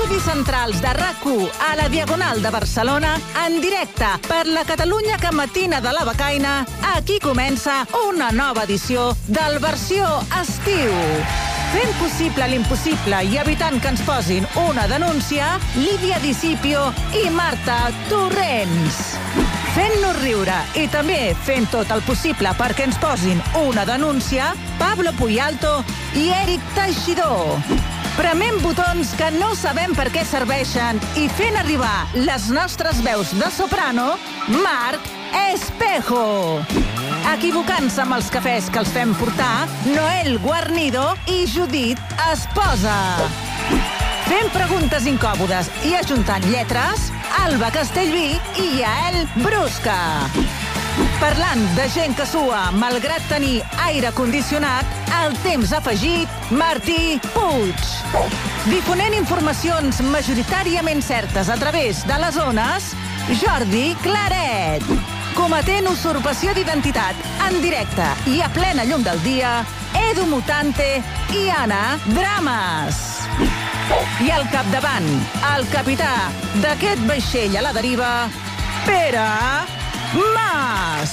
estudis centrals de RAC1 a la Diagonal de Barcelona, en directe per la Catalunya que matina de la becaina, aquí comença una nova edició del Versió Estiu. Fent possible l'impossible i evitant que ens posin una denúncia, Lídia Discipio i Marta Torrents. Fent-nos riure i també fent tot el possible perquè ens posin una denúncia, Pablo Puyalto i Eric Teixidor. Premem botons que no sabem per què serveixen i fent arribar les nostres veus de soprano, Marc Espejo. Equivocant-se amb els cafès que els fem portar, Noel Guarnido i Judit Esposa. Fent preguntes incòmodes i ajuntant lletres, Alba Castellví i Yael Brusca. Parlant de gent que sua, malgrat tenir aire condicionat, el temps afegit, Martí Puig. Difonent informacions majoritàriament certes a través de les ones, Jordi Claret. Cometent usurpació d'identitat en directe i a plena llum del dia, Edu Mutante i Anna Drames. I al capdavant, el capità d'aquest vaixell a la deriva, Pere Mas.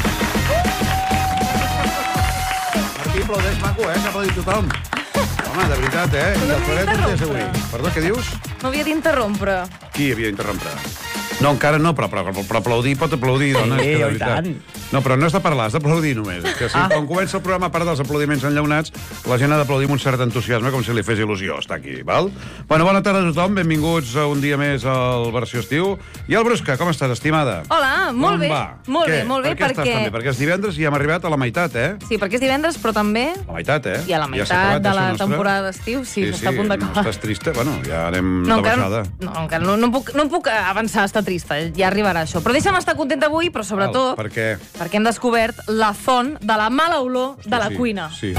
Martí, aplaudeix maco, s'ha aplaudit tothom. Home, de veritat, I el Claret on és avui? Perdó, què dius? No havia d'interrompre. Qui havia d'interrompre? No, encara no, però aplaudir pot aplaudir, dona. Sí, i tant. No, però no has de parlar, has d'aplaudir només. Que si quan comença el programa, a part dels aplaudiments enllaunats, la gent ha d'aplaudir amb un cert entusiasme, com si li fes il·lusió estar aquí, val? Bueno, bona tarda a tothom, benvinguts un dia més al Versió Estiu. I el Brusca, com estàs, estimada? Hola, molt bé. Molt bé, molt bé, Per què estàs tan bé? Perquè és divendres i hem arribat a la meitat, Sí, perquè és divendres, però també... La meitat, I a la meitat de la temporada d'estiu, sí, s'està a punt d'acabar. No estàs trista? Bueno, ja anem de baixada. No, encara no puc avançar a estar trista, ja arribarà això. Però deixa'm estar contenta avui, però sobretot... Per què? Perquè hem descobert la font de la mala olor de la cuina. Sí,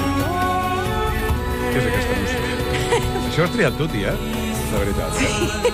què és aquesta música? Això ho has triat tu, tia? De veritat. Sí.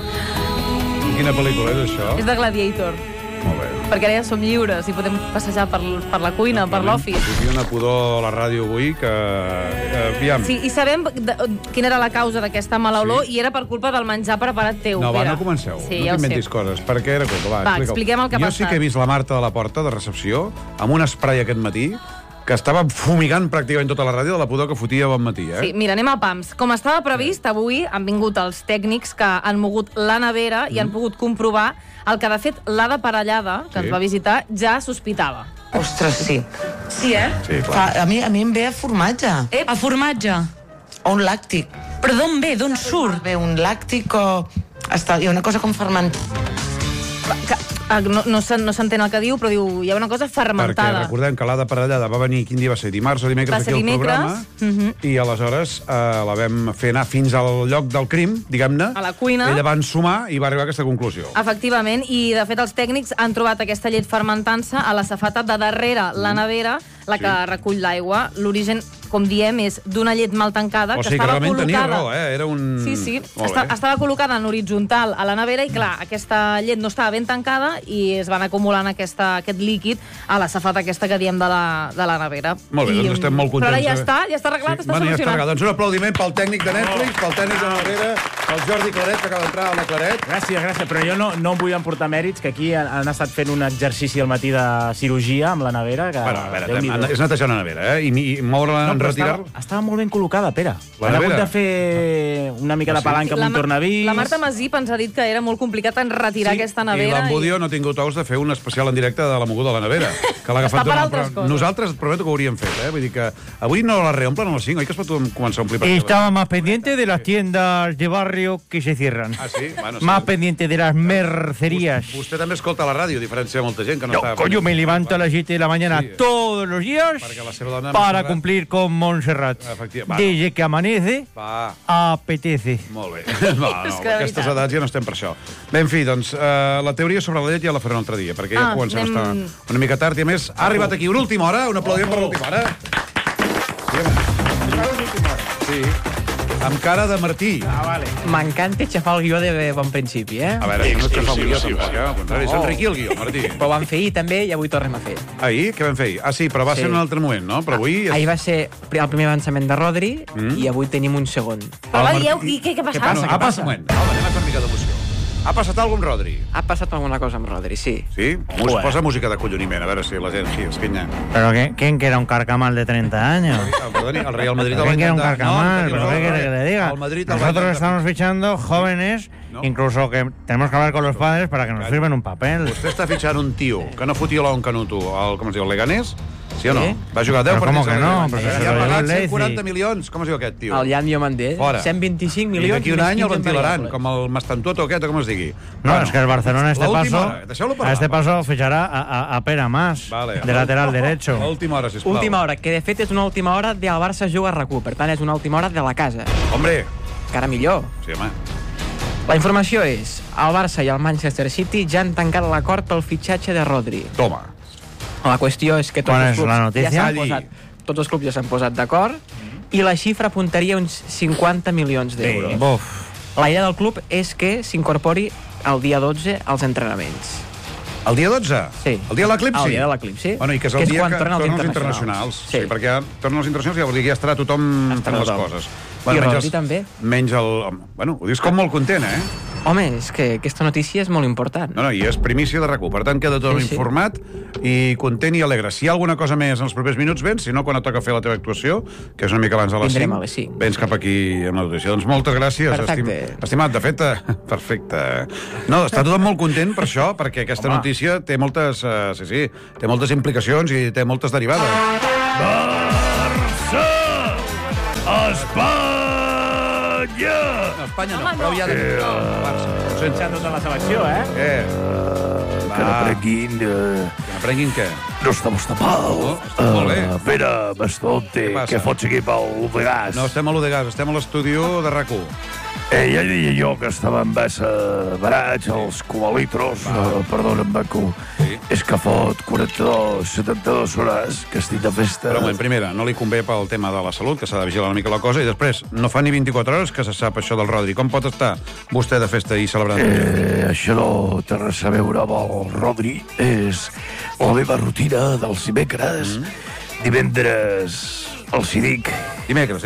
Quina pel·lícula és això? És de Gladiator. Molt bé. Perquè ara ja som lliures i podem passejar per la cuina, per l'office. Hi havia una pudor a la ràdio avui que... Aviam. Sí, i sabem quina era la causa d'aquesta mala olor i era per culpa del menjar preparat teu, No, va, Pere. no comenceu. Sí, no ja ho sé. t'inventis coses. Per què era culpa? Va, expliquem el que ha Jo sí passat. que he vist la Marta de la Porta, de recepció, amb un spray aquest matí, que estava fumigant pràcticament tota la ràdio de la pudor que fotia bon matí, Sí, mira, anem a pams. Com estava previst, avui han vingut els tècnics que han mogut la nevera i han pogut comprovar el que, de fet, l'Ada Parellada, que ens va visitar, ja sospitava. Ostres, sí. Sí, Sí, clar. A mi em ve a formatge. A formatge? O un làctic. Però d'on ve? D'on surt? Ve un làctic o... Hi ha una cosa com fermentada. No s'entén el que diu, però diu, hi ha una cosa Perquè fermentada. recordem que l'Ada Parellada va venir, quin dia va ser? Dimarts o dimecres Va ser aquí al dimecres. programa, i aleshores la vam fer anar fins al lloc del crim, diguem-ne. A la cuina. Ella va ensumar i va arribar a aquesta conclusió. Efectivament, i de fet els tècnics han trobat aquesta llet fermentant-se a la safata de darrere la nevera, la que recull l'aigua. L'origen, com diem, és d'una llet mal tancada O que sigui que estava realment col·locada... tenia raó, Era un... Sí. Molt bé. Estava col·locada en horitzontal a la nevera i, clar, aquesta llet no estava ben tancada i es van acumulant aquest líquid a la safata aquesta que diem de la nevera. Molt bé, doncs estem molt contents. Però ara ja està arreglat, està Ja està solucionat. arreglat. Doncs un aplaudiment pel tècnic de Netflix, pel tècnic de Nevera, pel Jordi Claret, que acaba d'entrar. Hola, Claret. Gràcies, però jo no vull emportar mèrits, que aquí han estat fent un exercici al matí de cirurgia amb la nevera. Que, Bueno, a veure, és netejar una nevera, I moure-la, retirar-la. Estava molt ben col·locada, Pere. La Han hagut nevera? de fer una mica de palanca amb un tornavís. La Marta Masip ens ha dit que era molt complicat en retirar aquesta nevera. I l'Ambudio no ha tingut ous de fer un especial en directe de la moguda de la nevera. Que l'ha agafat Està per durant el altres programa. coses. Nosaltres et prometo que ho hauríem fet, Vull dir que avui no la reomplen a les 5, oi que es pot començar a omplir? per Estaba más pendiente de las tiendas de barrio que se cierran. Ah, sí? Bueno, sí. Más pendiente de las mercerías. Vostè també escolta la ràdio, a diferència de molta gent que no Yo, està... coño, me levanto a las 7 de la mañana Sí. todos los días Perquè la seva dona, para Montserrat, cumplir con Montserrat. Efectivament. Desde que amanece, Va, apetece. molt bé. Va, És no, que de aquestes veritat. edats ja no estem per això. Bé, en fi, doncs, la teoria sobre la llet ja la faré un altre dia, perquè ja comencem a estar una mica tard, i a més, ha arribat aquí una última hora, un aplaudiment per l'última hora. Sí, Amb cara de Martí. Vale. M'encanta xafar el guió de bon principi, eh? A veure, no és que fa el guió, tampoc, Al contrari, s'enriqui el guió, Martí. Però ho vam fer ahir també i avui tornem a fer. Ahir? Què vam fer ahir? Ah, sí, però va ser en un altre moment, no? Però avui... Ahir va ser el primer avançament de Rodri i avui tenim un segon. Però va, dieu, què passa? Un moment, anem a fer una mica d'emoció. Ha passat alguna cosa amb Rodri? Ha passat alguna cosa amb Rodri, sí. Sí? Posa música de colloniment, a veure si la gent es quenya. ¿Pero quién que era un carcamal de 30 años? Perdoni, el Real Madrid... ¿Quién que era un carcamal? ¿Pero qué quiere que le diga? El Madrid el Nosotros estamos fichando jóvenes, incluso que tenemos que hablar con los padres para que nos firmen un papel. Vostè està fitxant un tio que no fotia l'on canuto, com es diu, el Leganés? Sí o no? Sí. Va jugar 10 Però com que no? Però I ha pagat 140 milions. Com es diu aquest tio? El Jan Diomandé, Fora. 125 I milions. d'aquí un any el més 15 ventilaran, variables. com el Mastantuoto aquest, o com es digui. No, es que el Barcelona a Deixeu-lo este parlar. paso fichará a Pere Mas, Vale. de lateral derecho. A última hora, sisplau. Última hora, que de fet és una última hora del Barça juga a RAC1, per tant és una última hora de la casa. Hombre! Encara millor. Sí, home. La informació és, el Barça i el Manchester City ja han tancat l'acord pel fitxatge de Rodri. Toma. La qüestió és que tots Quan els és clubs la notícia? ja s'han posat, tots els clubs ja s'han posat d'acord i la xifra apuntaria uns 50 milions d'euros. Buf. La idea del club és que s'incorpori el dia 12 als entrenaments. El dia 12? Sí. El dia de l'eclipsi? El dia de l'eclipsi. Bueno, i que és el dia quan que tornen els tornen els internacionals. internacionals. Sí, perquè ja tornen els internacionals i ja vol dir que ja estarà tothom fent les tothom. coses. I Rodri també. Menys el... Bueno, ho dius com molt content, eh? Home, és que aquesta notícia és molt important. No, i és primícia de RAC1. Per tant, queda tothom informat i content i alegre. Si hi ha alguna cosa més en els propers minuts, vens. Si no, quan et toca fer la teva actuació, que és una mica abans de les 5, Vindrem a les 5. vens cap aquí amb la notícia. Doncs moltes gràcies, Perfecte. estimat. De fet, perfecte. No, està tothom molt content per això, perquè aquesta notícia té moltes... té moltes implicacions i té moltes derivades. Barça! Espanya! No, Espanya no, però ja de... Barça. Sense tota la selecció, eh? Què? Que no prenguin... Que no prenguin què? No estamos tapados. No, està molt bé. Pere Bastonte, Què passa? que fots aquí pel Gas. No estem a l'Udegas, estem a l'estudi de RAC1. Ja diria jo que estaven massa barats, els cubalitros, perdona'm, maco. Sí. És que fot 42, 72 hores que estic de festa. Però, moment, primera, no li convé pel tema de la salut, que s'ha de vigilar una mica la cosa, i després, no fa ni 24 hores que se sap això del Rodri. Com pot estar vostè de festa i celebrant? Això no té res a veure amb el Rodri. És la meva rutina dels dimecres. Divendres els hi dic. Dimecres.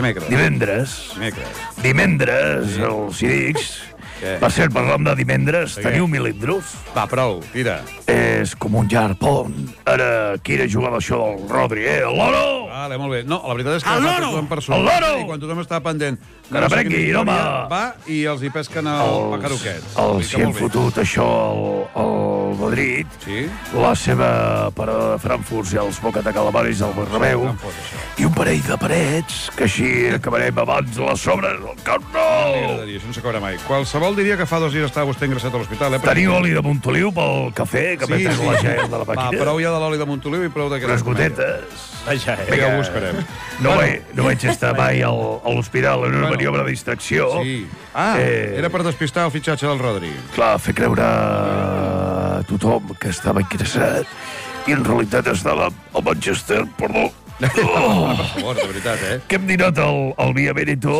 Divendres els hi dic. Què? Per cert, parlem de divendres. Què? Teniu milindros? Va, prou, tira. És com un llarg pont. Ara, quina jugada això del Rodri, El loro! Vale, molt bé. No, la veritat és que El fa loro! tothom per El loro! I quan tothom està pendent... Que no prengui, home! Va i els hi pesquen el pajaroquet. Els hi hem fotut això al Madrid. Sí? La seva parada de Frankfurt i els Boca de Calamaris al Bernabéu. I un parell de parets, que així acabarem abans de les sobres del Camp Nou. M'agradaria, això no s'acabarà mai. Qualsevol diria que fa 2 dies estava vostè ingressat a l'hospital, Teniu oli de Montoliu pel cafè, que m'he tret la gent de la Va, màquina. prou ja de l'oli de Montoliu i prou d'aquestes... Les gotetes. Ja ho buscarem. No vaig estar mai a l'hospital, era una maniobra de distracció. Sí. Era per despistar el fitxatge del Rodri. Clar, fer creure a tothom que estava interessat i en realitat estava al Manchester, perdó. Per favor, de veritat, Que hem dinat al Via Veneto.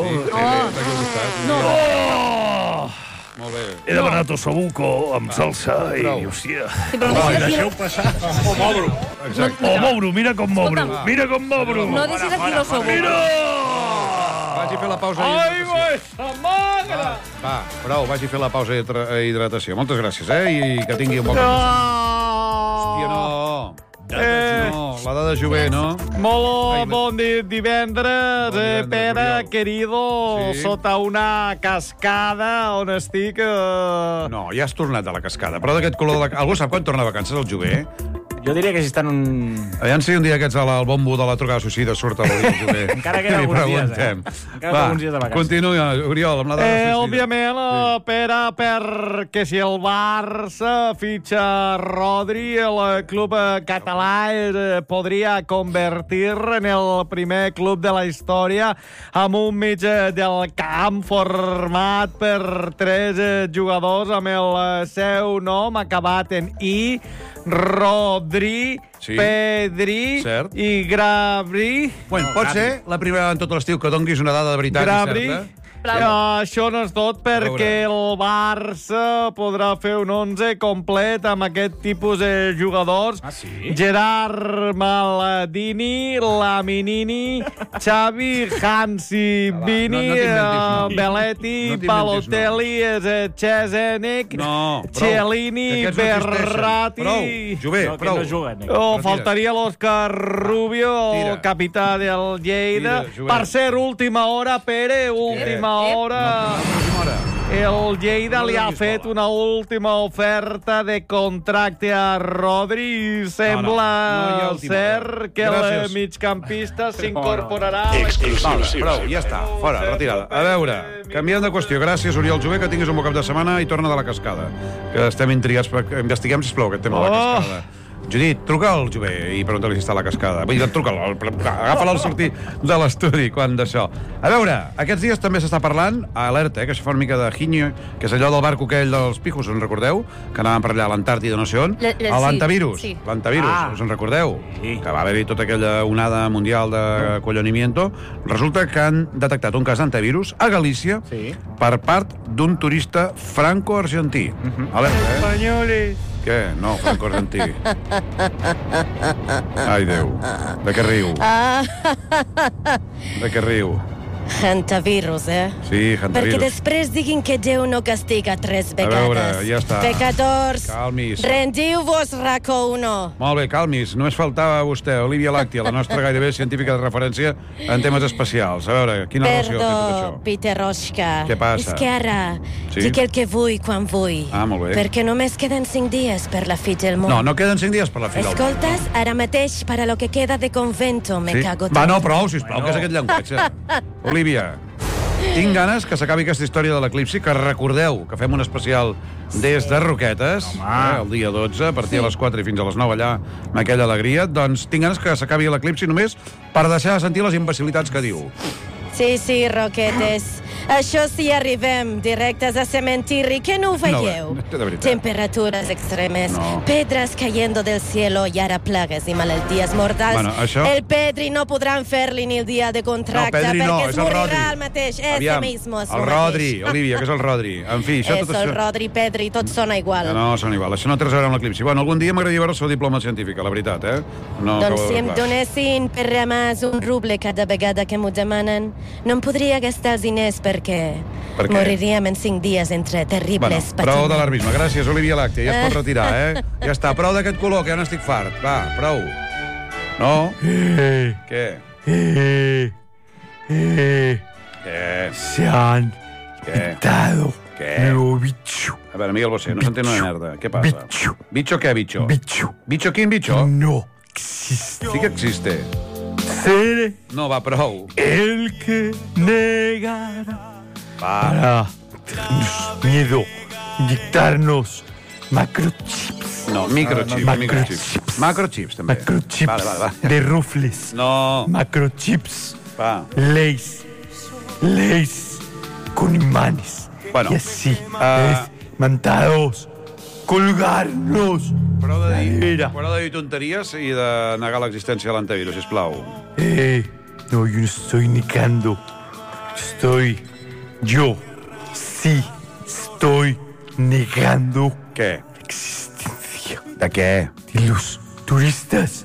Molt bé. He demanat ossobuco amb salsa i, hòstia... Sí, però no deixeu passar. M'obro, mira com m'obro. Mira com m'obro. No deixis aquí l'ossobuco. Mira! Vagi a fer la pausa hidratació. Va, prou, vagi a fer la pausa hidratació. Moltes gràcies, I que tingui un bon cap. Hòstia, no. No, la de Jové, no? Molt bon divendres, Bon divendres, Pere, Oriol. querido, Sí. sota una cascada on estic... No, ja has tornat a la cascada. Però d'aquest color de la... Algú sap quan torna a vacances, el Jové? Jo diria que si estan un... Aviam si un dia aquests al bombo de la trucada suïcida surt a l'Oriol Jové. Encara queden Li alguns dies, preguntem. Encara alguns dies de vacances. Continua, Oriol, amb la dada suïcida. Òbviament, Pere, perquè si el Barça fitxa Rodri, el club català podria convertir en el primer club de la història amb un mig del camp format per 3 jugadors amb el seu nom acabat en I, Rodri, Sí. Pedri Cert. i Gravri. Bueno, pot ser la primera en tot l'estiu que donguis una dada de veritat Gravri. i certa. Això no és tot, perquè el Barça podrà fer un 11 complet amb aquest tipus de jugadors. Ah, sí? Gerard Maldini, Laminini, Xavi, Hansi, Vini, Belletti, Balotelli, Cesenic, Chiellini, Berratti... Prou, Jové, prou. Faltaria l'Òscar Rubio, el capità del Lleida. Per ser última hora, Pere, última hora. El Lleida li ha fet una última oferta de contracte a Rodri i sembla ser que el migcampista s'incorporarà. Prou, ja està, fora, retirada. A veure, canviem de qüestió. Gràcies, Oriol Jové, que tinguis un bon cap de setmana i torna de la cascada. Que estem intrigats, investiguem, sisplau, aquest tema de la cascada. Judit, truca al Jové i pregunta-li si està a la cascada. Vull dir, truca'l, agafa-la al sortir de l'estudi quan d'això. A veure, aquests dies també s'està parlant, alerta, que això fa una mica de Ginyo, que és allò del barco aquell dels pijos, us en recordeu? Que anàvem per allà a l'Antàrtida, no sé on. L'antavirus, us en recordeu? Que va haver-hi tota aquella onada mundial de collonimiento. Resulta que han detectat un cas d'antavirus a Galícia per part d'un turista franco-argentí. Alerta, Espanyoles! Què? No, franco-argentí. Ai, Déu. De què riu? De què riu? Hantavirus, Sí, hantavirus. Perquè després diguin que Déu no castiga 3 vegades. A veure, ja està. Pecadors, calmis. Rendiu-vos, RACO 1. Molt bé, calmis. Només faltava vostè, Olivia Làctia, la nostra gairebé científica de referència en temes especials. A veure, quina relació té tot això? Perdó, Peter Roschka. Què passa? És que ara dic el que vull quan vull. Molt bé. Perquè només queden 5 dies per la fi del món. No queden 5 dies per la fi del món. Escoltes, ara mateix, para lo que queda de convento, me cago tot. Va, no, prou, sisplau, que és aquest llenguatge. Olivia, tinc ganes que s'acabi aquesta història de l'eclipsi, que recordeu que fem un especial des de Roquetes, el dia 12, a partir de les 4 i fins a les 9 allà, amb aquella alegria. Doncs tinc ganes que s'acabi l'eclipsi només per deixar de sentir les imbecilitats que diu. Sí, Roquetes. Això sí, arribem directes a cementiri, que no ho veieu. De veritat. Temperatures extremes, pedres cayendo del cielo i ara plagues i malalties mortals. Bueno, això... El Pedri no podran fer-li ni el dia de contracte, perquè es morirà el mateix. Ese mismo és el Rodri, Olivia, que és el Rodri. En fi, això tot això... el Rodri, Pedri, tot sona igual. No, són igual. Això no té res a veure amb l'eclipsi. Bueno, algun dia m'agradaria veure el seu diploma científic, la veritat, Doncs si em donessin per remàs un ruble cada vegada que m'ho demanen, no em podria gastar els diners perquè moriríem en 5 dies entre terribles patiments. Prou d'alarmisme. Gràcies, Olivia Làctia. Ja es pot retirar, Ja està. Prou d'aquest color, que ja n'estic fart. Va, prou. No? Què? Se han pintado nuevo bicho. A veure, Miguel Bosé, no s'entén una merda. Què passa? Bicho. ¿Bicho què, bicho? Bicho. ¿Bicho quin bicho? No existe. Sí que existe. Seré no, va, prou. El que negará para darnos miedo, inyectarnos macrochips. No, microchips. Macrochips, també. Macrochips vale. de rufles. No. Macrochips. Va. Leis con imanes. Bueno. Y así, mantados, colgarnos. Prou de dir tonteries i de negar l'existència de l'antivirus, sisplau. No, yo no estoy negando. Yo sí estoy negando. ¿Qué? La existencia. ¿De qué? De los turistas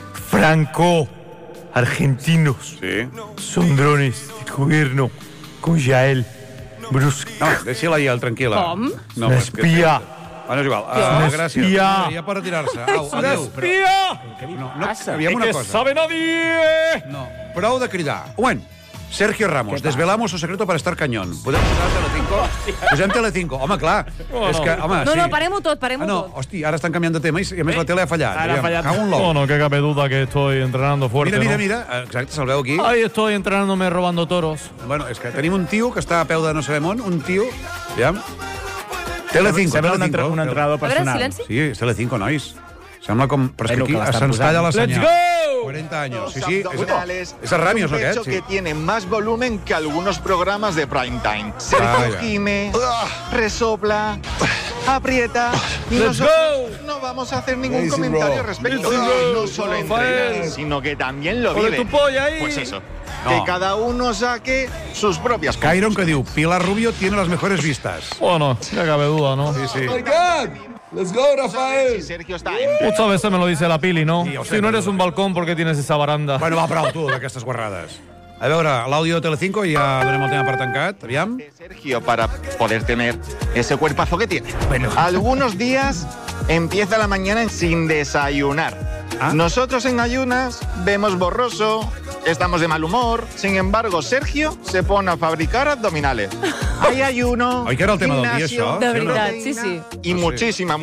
franco-argentinos. Sí. Son drones de gobierno con Yael Brusca. No, deixi-la ahir, tranquil·la. Com? No, una espia. Bueno, és igual. Gràcies. Ja pot retirar-se. ¡Una espía! No, aviam una cosa. ¡Que sabe nadie! No, prou de cridar. Un moment. Sergio Ramos, desvelamos su secreto para estar cañón. Podem posar Telecinco? Posem Telecinco. Home, clar. És que, home, no, parem-ho tot, tot. Hosti, ara estan canviant de tema i a més la tele ha fallat. Ara ha fallat. Cago en l'ou. Bueno, que cabe duda que estoy entrenando fuerte, Mira. Exacte, se'l veu aquí. Ahí estoy entrenándome robando toros. Bueno, és que tenim un tio que està a peu de no sabem on, un tio... Aviam. Telecinco. Sembla un entrenador personal. A veure, silenci. Sí, és Telecinco, nois. Sembla com... Però és que aquí se'ns talla la senyal. Let's go! 40 años. Sí. Es Ramios, ¿o qué? Sí. Que tiene más volumen que algunos programas de prime time. Sergio gime, resopla, aprieta y nosotros no vamos a hacer ningún comentario al respecto. No solo entrena, sino que también lo vive. Tu polla ahí. Pues eso. Que cada uno saque sus propias Cairon que diu, Pilar Rubio tiene las mejores vistas. Bueno, ya cabe duda, ¿no? Sí, sí. Let's go, Rafael. Sergio está Muchas veces me lo dice la Pili, ¿no? Sí, Si no eres un balcón, ¿por qué tienes esa baranda? Bueno, va, prou, tu, d'aquestes guarrades. A veure, l'àudio de Telecinco i ja donem el tema per tancat. Aviam. Sergio para poder tener ese cuerpazo que tiene. Bueno. Algunos días empieza la mañana sin desayunar. Nosotros en ayunas vemos borroso, estamos de mal humor. Sin embargo, Sergio se pone a fabricar abdominales. Hay ayuno, Oi que era el tema del dia, gimnasio, això? De Sí o no? veritat, sí, sí. y muchísima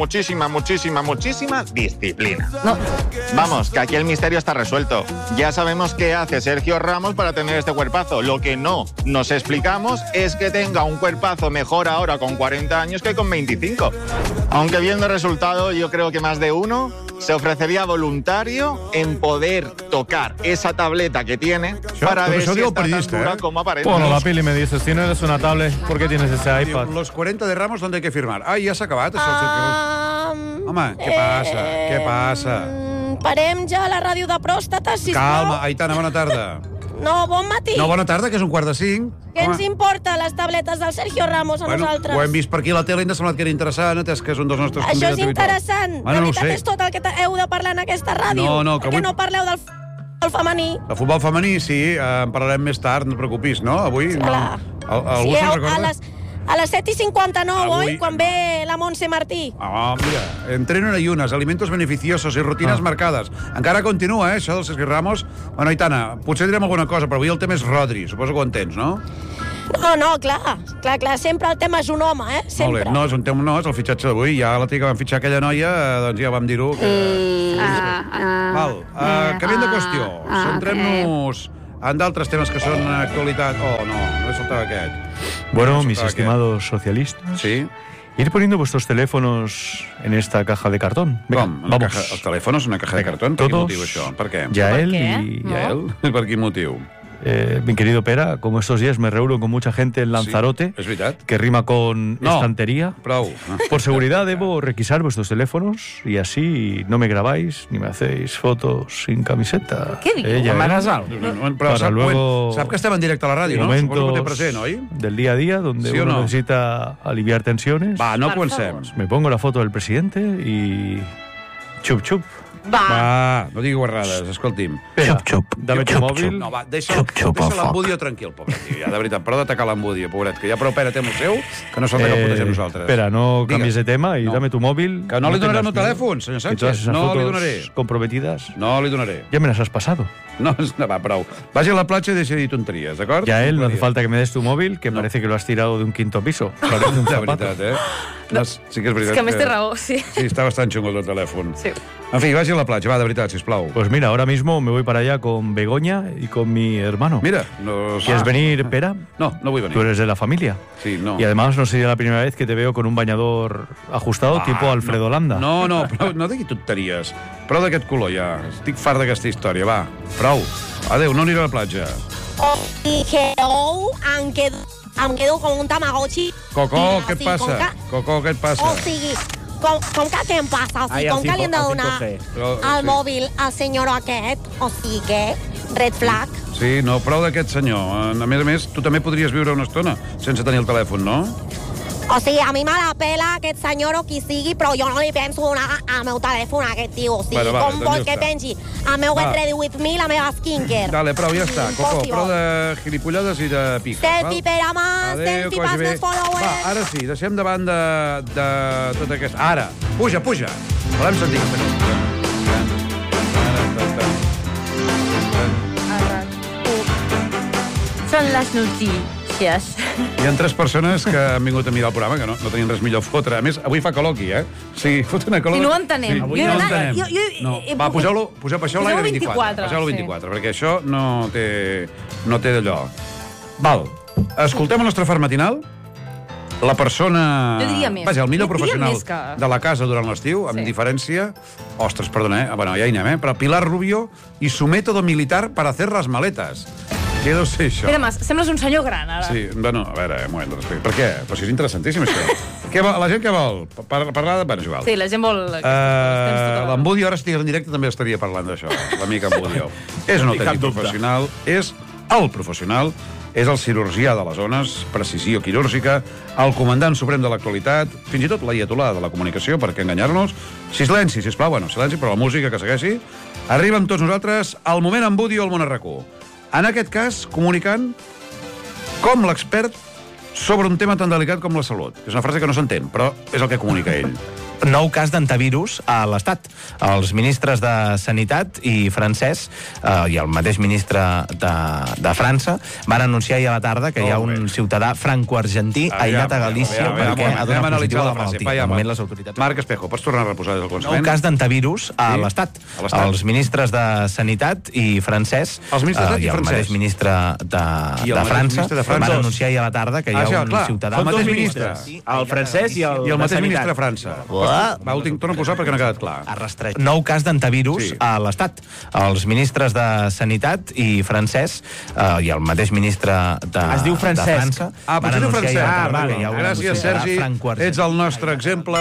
disciplina. No. Vamos, que aquí el misterio está resuelto. Ya sabemos qué hace Sergio Ramos para tener este cuerpazo. Lo que no nos explicamos es que tenga un cuerpazo mejor ahora con 40 años que con 25. Aunque viendo el resultado, yo creo que más de uno se ofrecería voluntario en poder tocar esa tableta que tiene para ver si está tan dura como aparece. Bueno, la Pili me dice, si no eres una tablet, ¿por qué tienes ese iPad? Los 40 de Ramos, ¿dónde hay que firmar? Ah, ja s'ha acabat, això. Home, què passa? Què passa? Parem ja la ràdio de pròstata, sisplau. Calma, Aitana, bona tarda. No, bon matí. No, bona tarda, que és 4:45. Què ens importa les tabletes del Sergio Ramos a nosaltres? Ho hem vist per aquí a la tele i ens ha semblat que era interessant, atès que és un dels nostres Això convidats és habituals. interessant. Bueno, La no ho veritat sé. és tot el que heu de parlar en aquesta ràdio. No, que perquè avui- no parleu del femení. De futbol femení, sí, en parlarem més tard, no et preocupis, no? Avui no. Clar. Algú se'n recorda? A les 7:59, Avui- oi? Quan ve la Montse Martí. Ah, mira, entreno en ayunas, alimentos beneficiosos i rutines marcades. Encara continua, això del Sergio Ramos. Bueno, Aitana, potser direm alguna cosa, però avui el tema és Rodri, suposo que ho entens, no? No, clar, sempre el tema és un home, sempre. Molt bé, no, és un tema, no, és el fitxatge d'avui. Ja l'altre dia que vam fitxar aquella noia, doncs ja vam dir-ho. Que... Val, canviem de qüestió. Centrem-nos en d'altres temes que són actualitat. Oh, no he soltat aquest. Bueno, mis estimados socialistas, sí. ir poniendo vuestros teléfonos en esta caja de cartón. Venga, Com? vamos. Els telèfons en una caja de cartón? Per quin Todos, motiu, això? Per què? Yael ¿Por qué? y... Yael? Per quin motiu? Mi querido Pera, como estos días me reúno con mucha gente en Lanzarote, és veritat. que rima con No. estantería. Prou. Por seguridad debo requisar vuestros teléfonos y así no me grabáis ni me hacéis fotos sin camiseta. ¿Qué dius? Però Para sap, luego... sap que estem en directe a la ràdio, no? Momentos Suposo que ho té present, oi? del día a día donde ¿Sí o uno no? necesita aliviar tensiones. Va, no comencem. Me pongo la foto del presidente y... Chup, chup. Va, no digui guarrades, escolti'm. Dame tu móvil. No, va, deixa l'embudio tranquil, pobre tio, ja, de veritat, prou d'atacar l'embudio, pobret, que ja prou pena té amb el seu, que no se'l que protegem nosaltres. Espera, no Digues. cambies de tema y dame tu móvil. Que no li donaré tengas el miedo. telèfon, senyor Que todas Sánchez, esas no li fotos donaré. comprometidas No li donaré. ya me las has pasado. No, va, prou. Vagi a la platja i deixi de dir tonteries, d'acord? Ya él, no hace falta que me des tu móvil, que parece que lo has tirado de un quinto piso. Parece un De zapato. veritat, No, sí que és veritat. És que a més té raó, sí. Sí, està bastant xungo el telèfon. Sí. En fi, vagi a la platja, va, de veritat, sisplau. Pues mira, ahora mismo me voy para allá con Begoña y con mi hermano. Mira, no... ¿Quieres venir, Pera? No, no vull venir. Tú eres de la familia. Sí, no. Y además no sería la primera vez que te veo con un bañador ajustado tipo Alfredo Landa. No, però no digui tonteries. Prou d'aquest color, ja. Estic fart d'aquesta història, va. Prou. Adéu, no aniré a la platja. Hello, em quedo com un tamagotchi. Coco, què et Sí, passa? com que- Coco, què et passa? O sigui, com que què em passa? O sigui, com que li hem de donar el mòbil al senyor aquest? O sigui que, red flag. Sí, no, prou d'aquest senyor. A més, tu també podries viure una estona sense tenir el telèfon, no? O sigui, a mi me la pela aquest senyor o qui sigui, però jo no li penso donar el meu telèfon a aquest tio. O sigui, Bueno, va, com doncs vol ja que està. pengi el meu Va. Get Ready With Me, la meva skincare. Dale, prou, ja està. Coco, Impossible. prou de gilipollades i de piques. Selfie per a mà, Adéu, selfie que pels vagi bé. meus followers. Va, ara sí, deixem davant de tot aquest... Ara, puja. Volem sentir aquesta cançó. Són les notícies. Hi ha 3 persones que han vingut a mirar el programa, que no tenien res millor a fotre. A més, avui fa col·loqui, Sí, fot una calor... I no ho entenem. Sí, Jo no ho no- entenem. jo he Va, pogut- poseu l'aire 24. Poseu-lo 24, perquè això no té d'allò. Val, escoltem el nostre far matinal. La persona... Jo diria més. Vaja, el millor Jo diria professional més que- de la casa durant l'estiu, amb Sí. diferència... Ostres, perdona, bueno, ja hi anem, però Pilar Rubio y su método militar para hacer las maletas. Què deu ser això? Pere Mas, sembles un senyor gran, ara. Sí, bueno, a veure, un moment, respecte. Per què? Però si és interessantíssim, això. La gent què vol? Parlar de... Bueno, és igual. Sí, la gent vol... L'Embudio, ara estigués en directe, també estaria parlant d'això. L'amic Embudio. És un autèntic professional, és El professional és el cirurgià de les zones, precisió quirúrgica, el comandant suprem de l'actualitat, fins i tot l'aiatolà de la comunicació, per què enganyar-nos. Silenci, sisplau, bueno, silenci, però la música que segueixi. Arriba amb tots nosaltres al moment amb Budi o el món RAC1. En aquest cas, comunicant com l'expert sobre un tema tan delicat com la salut. És una frase que no s'entén, però és el que comunica ell. Nou cas d'antivirus a l'Estat. Els ministres de Sanitat i francès i el mateix ministre de França van anunciar ahir a la tarda que hi ha un ciutadà franco-argentí aïllat a Galícia perquè ha donat positiu a la malaltia. De moment les autoritats... Marc Espejo, pots tornar a reposar el començament? Nou cas d'antivirus a l'Estat. Els ministres de Sanitat i francès i el mateix ministre de França van anunciar ahir a la tarda que hi ha un ciutadà... El mateix ministre. El francès i el mateix ministre de França. Va, ho torno a posar perquè no ha quedat clar. Nou cas d'antivirus a l'Estat. Els ministres de Sanitat i francès i el mateix ministre de França van anunciar que hi ha un gràcies, Sergi. Ets el nostre exemple,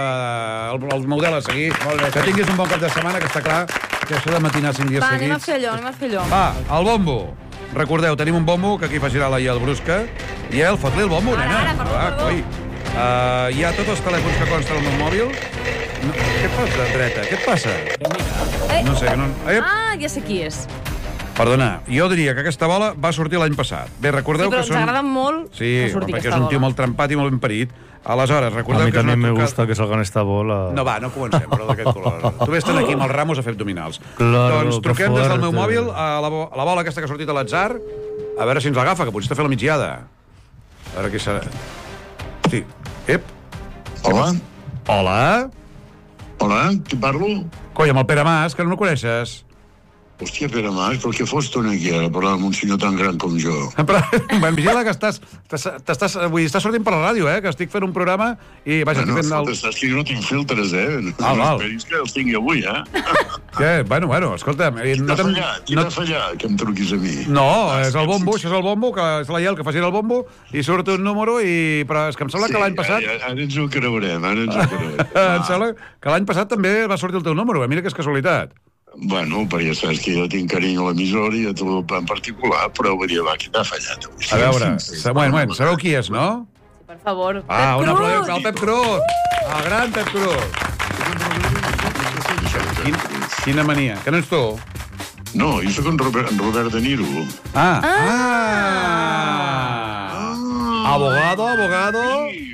el model a seguir. Que tinguis un bon cap de setmana, que està clar que això de matinar 5 dies seguits... Va, anem a fer allò. Va, el bombo. Recordeu, tenim un bombo, que aquí fa girar la i el Brusca. I el fot-li el bombo, nena. Perdó. Hi ha tots els telèfons que consten al meu mòbil. Què et fas de dreta? Què et passa? No sé, que no... Ah, ja sé qui és. Perdona, jo diria que aquesta bola va sortir l'any passat. Bé, recordeu que són... Sí, però ens agrada molt que sortir aquesta bola. És un tio molt trempat i molt ben parit. Aleshores, recordeu que... A mi també me gusta que salgan esta bola. No, va, no comencem, però d'aquest color. Tu vés aquí amb el Ramos a fer abdominals. Claro, doncs truquem des del meu mòbil a la bola aquesta que ha sortit a l'atzar, a veure si ens l'agafa, que potser està fent la migdiada. A veure qui serà... Sí. Ep. Hola. Hola. Hola, qui parlo? Coi, amb el Pere Mas, que no el coneixes. Hòstia, Pere Mas, per què fos tu aquí ara parlar amb un senyor tan gran com jo? Però, vigila que estàs sortint per la ràdio, que estic fent un programa i vaja, estic fent... Saps que jo no tinc filtres, No esperis que els tingui avui, Què? Bueno, escolta... T'ha fallat que em truquis a mi. No, és el bombo, això és el bombo, que és la Iel que fa girar el bombo i surt un número i... Però és que em sembla que l'any passat... Ara ens ho creurem, Em sembla que l'any passat també va sortir el teu número, mira que és casualitat. Bueno, però ja saps que jo tinc carinyo a l'emissora i a tu en particular, però vull dir, va, qui t'ha fallat avui? A veure, sabeu qui és, no? Sí, per favor. Un aplaudiment al Pep Cruz! El gran Pep Cruz! Quina mania. Que no ets tu? No, jo sóc en Robert De Niro. Abogado.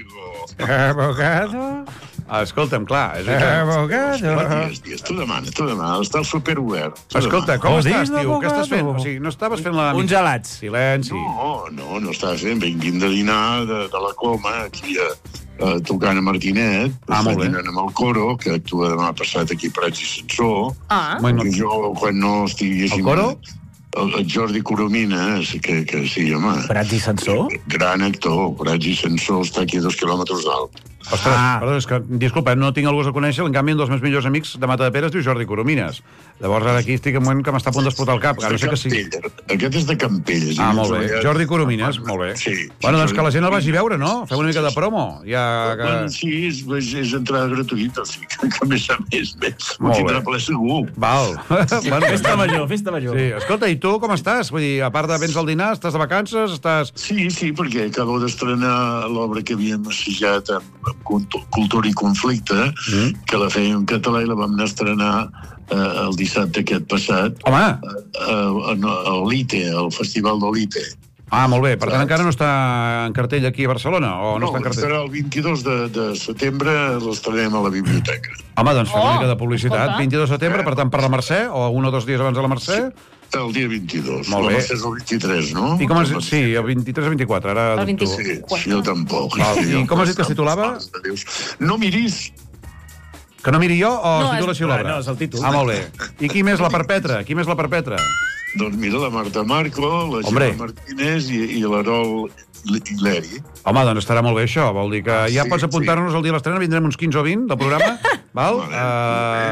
Escolta'm, clar. Tu demana. Està superobert. Escolta, com estàs, tio? Què estàs fent? O sigui, no estaves fent la... Uns gelats. Silenci. No estava fent. Vinguin de dinar de la Coma, aquí tocant a Martinet. Molt bé. Dinant amb el Coro, que actua demà passat aquí a Prats i Sansor. Jo, quan no estigui... El Coro? El Jordi Coromines, que sí, home. Prats i Sansor? Gran actor. Prats i Sansor està aquí a 2 quilòmetres d'alt. Ostres, perdó, és que, disculpa, no tinc algú a conèixer, en canvi, un dels meus millors amics de Matadepera es diu Jordi Coromines. Llavors, ara aquí estic en un moment que m'està a punt d'explotar el cap. No sé que sí. Aquest és de Campelles. Molt bé. Jordi Coromines, molt bé. Sí. Bueno, doncs que la gent el vagi a veure, no? Fem una mica de promo. Sí, és entrada gratuïta, o sigui que a més, ho tindrà ple segur. Val. Festa major. Sí, escolta, i tu com estàs? Vull dir, a part de vens al dinar, estàs de vacances, estàs... Sí, perquè acabo d'estrenar l'obra que havíem assajat amb Cultura i Conflicte, que la fèiem en català i la vam anar a estrenar el dissabte aquest passat. A l'ITE, al Festival de l'ITE. Molt bé. Per tant, encara no està en cartell aquí a Barcelona? No, estarà el 22 de setembre, l'estrenem a la biblioteca. Home, doncs fem una mica de publicitat. 22 de setembre, per tant, per la Mercè, o 1 o 2 dies abans de la Mercè? El dia 22. Molt bé. La Mercè és el 23, no? I com sí, el 23 o 24. El 24. Sí, jo tampoc. I com has dit que es titulava? No miris. Que no miri jo o es titula així l'obra? No, és el títol. Molt bé. I qui més la perpetra? Doncs mira, la Marta Marco, la Gemma Martínez i l'Arol Hileri. Home, doncs estarà molt bé això. Vol dir que ja pots apuntar-nos el dia de l'estrena, vindrem uns 15 o 20 del programa, val?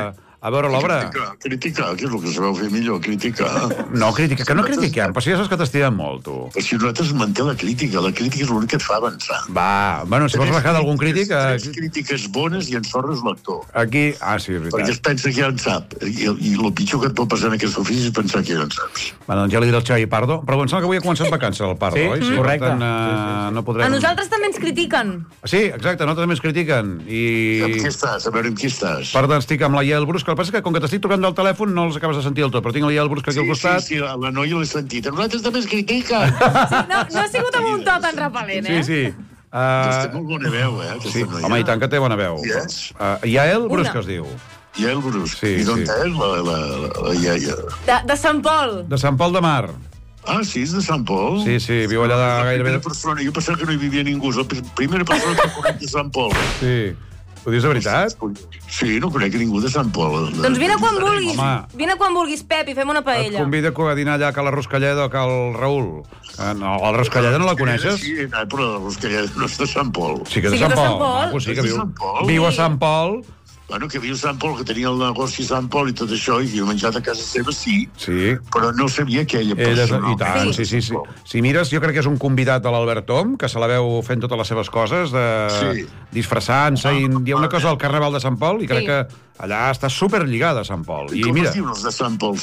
a veure l'obra. Criticar, que és el que sabeu fer millor, criticar. No, criticar, que no critiquem, però si ja saps que t'estimem molt, tu. Però si nosaltres manté la crítica és l'únic que et fa avançar. Va, bueno, si vols rajar d'algun crític... Tres crítiques bones i ensorres l'actor. Aquí, sí, és veritat. Perquè es pensa que ja en sap. I el pitjor que et pot passar en aquest ofici és pensar que ja en saps. Bueno, doncs ja li diré al Xavi Pardo, però em sembla que avui ha començat vacances el Pardo, oi? Sí, correcte. Per tant, no podrem... A nosaltres també ens critiquen. Sí, exacte, nosaltres també ens critiquen. Amb qui estàs? A veure, amb qui estàs? Per tant, estic amb la Yael Brusca. El que passa és que, com que t'estic trucant del telèfon, no els acabes de sentir del tot, però tinc la Yael Brusca aquí al costat. Sí, la noia l'he sentit. A nosaltres també ens critiquen. No ha sigut amb un to tan repel·lent, Sí. Té molt bona veu, aquesta noia. Home, i tant que té bona veu. Yael Brusca es diu. Yael Brusca. I d'on és la iaia? De Sant Pol. De Sant Pol de Mar. Ah, sí, és de Sant Pol? Sí, viu allà de gairebé... Jo pensava que no hi vivia ningú. És la primera persona que conec de Sant Pol. Sí. Ho dius de veritat? Sí, no conec ningú de Sant Pol. Doncs vine quan vulguis. Vine quan vulguis, Pep, i fem una paella. Et convido a dinar allà a Cala Ruscalleda o a Cal Raül. No, la Ruscalleda no la coneixes? Sí, però la Ruscalleda no és de Sant Pol. Sí que és de Sant Pol. Sí que viu a Sant Pol. Bueno, que viu a Sant Pol, que tenia el negoci a Sant Pol i tot això, i havia menjat a casa seva, sí. Però no sabia que ella personal. I tant, sí. Si mires, jo crec que és un convidat de l'Albert Tom, que se la veu fent totes les seves coses, disfressant-se, i hi ha una cosa al Carnaval de Sant Pol, i crec que allà està superlligada a Sant Pol. I com es diuen els de Sant Pol?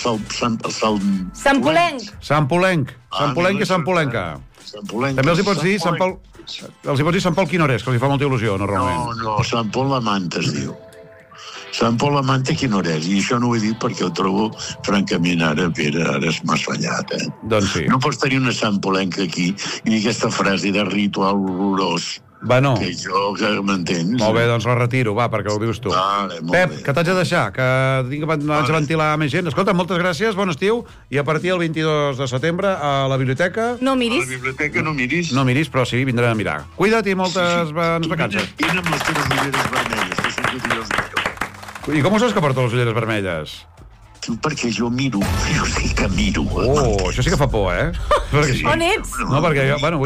Sant Polenc. Sant Polenc i Sant Polenca. També els hi pots dir Sant Pol... Els hi pots dir Sant Pol Quinores, que els hi fa molta il·lusió, normalment. No, Sant Pol la Manta es diu. Sant Pol la Manta Quinores, i això no ho he dit perquè ho trobo, francament, ara m'has fallat, Doncs sí. No pots tenir una Sant Polenca aquí i dir aquesta frase de ritual horrorós. Bueno. Que jo, que m'entens. Molt bé, doncs la retiro, va, perquè ho dius tu. Pep, que t'haig de deixar, que tinc abans de ventilar més gent. Escolta, moltes gràcies, bon estiu, i a partir del 22 de setembre a la biblioteca... No miris. A la biblioteca no miris. No miris, però sí, vindrem a mirar. Cuida't i moltes vacances. Vine amb les teves ulleres vermelles, que són que jo els veu. I com ho saps que porto les ulleres vermelles? Perquè jo miro, jo sí que miro. Això sí que fa por, On ets? No, perquè jo, bueno,